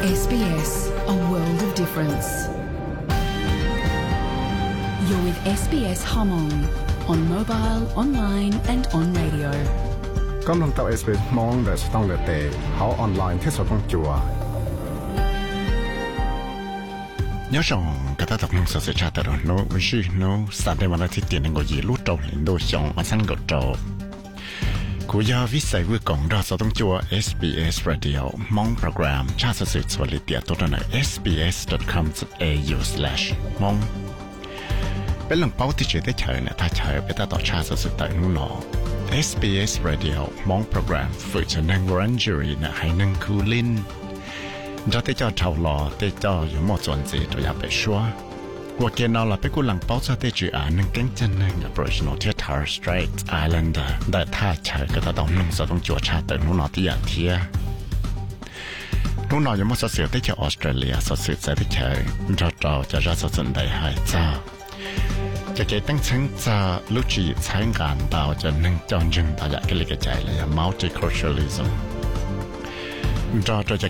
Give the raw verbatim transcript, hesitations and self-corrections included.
เอส บี เอส A world of difference. You're with เอส บี เอส Hmong on mobile, online and on radio. กำลังต่อ เอส บี เอส มองแต่ต้องเลือเตะเขาออนไลน์ที่สต้องจัว nhớ rằng cái ta tập nông sản xuất ra từ nó chỉ nó sản phẩm là thiết tiền nên gọi gì lút đầu lên đồ xong mà sản gạo trâu cú giờ viết sai với cổng đó sẽต้องจัว เอส บี เอส Radio มองโปรแกรมชาติสื่อสวัสดิ์ตัวนั้น เอส บี เอส ดอท คอม ดอท เอ ยู สแลช มองเป็นหลังเป้าที่จะได้เชิญเนี่ยถ้าเชิญไปต่อชาติสื่อต่างนู้นหนอ เอส บี เอส Radio มองโปรแกรมฝึกจะนั่งรันจูรีนะให้นั่งคูลินเราได้เจ้าชาวลอได้เจ้าอยู่หมดส่วนสิตัวอยากไปชัวว่าเกณฑ์เราละไปกูหลังเป้าจะได้จีอ่านหนึ่งเก่งจันหนึ่ง Aboriginal Torres Strait Islander แต่ถ้าใช้ก็ต้องนุ่งสต้องจัวชาติแต่นู้นนอที่อยากเทียนู้นนออยู่หมดสเสียได้เจ้าออสเตรเลียสเสียได้เจ้าเราเราจะรักสนได้ให้เจ้าจะเกิดตั้งชั้นจะลุจีใช้งานดาวจะหนึ่งจอนจึงดาวอยากเกลี่ยใจเลย multiculturalismเราจะ